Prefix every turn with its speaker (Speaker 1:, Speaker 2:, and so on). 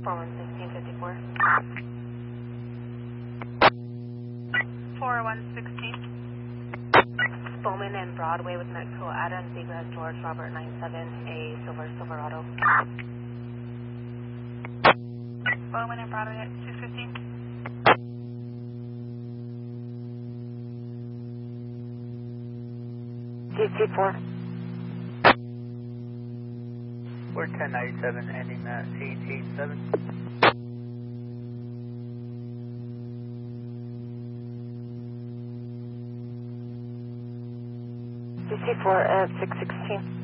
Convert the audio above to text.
Speaker 1: 411654.
Speaker 2: 4116.
Speaker 1: Bowman and Broadway with Mexico Adams, Egress George Robert 97, a Silverado.
Speaker 2: Bowman and Broadway at 215.
Speaker 1: 224.
Speaker 3: 1097 ending at 887.
Speaker 1: 224 at 616.